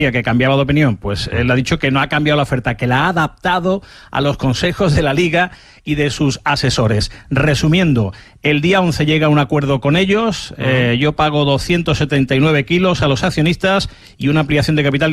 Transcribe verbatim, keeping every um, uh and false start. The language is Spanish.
que cambiaba de opinión, pues él ha dicho que no ha cambiado la oferta, que la ha adaptado a los consejos de la Liga y de sus asesores. Resumiendo, el día once llega a un acuerdo con ellos, uh-huh. eh, yo pago doscientos setenta y nueve kilos a los accionistas y una ampliación de capital